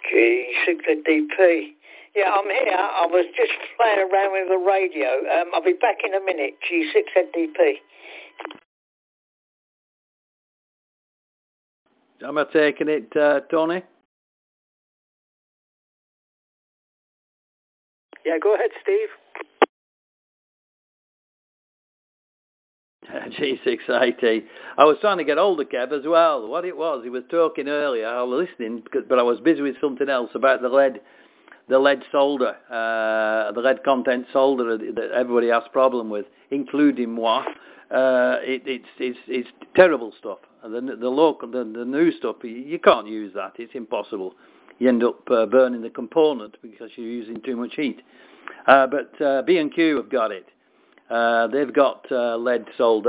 G6DP. Yeah, I'm here. I was just playing around with the radio. I'll be back in a minute. G6DP. Am I taking it, Tony? Yeah, go ahead, Steve. G680. I was trying to get hold of Kev as well. What it was, he was talking earlier. I was listening, but I was busy with something else about the lead solder, the lead content solder that everybody has problem with, including moi. It's terrible stuff. The new stuff, you can't use that. It's impossible. You end up burning the component because you're using too much heat. But B&Q have got it. They've got lead solder.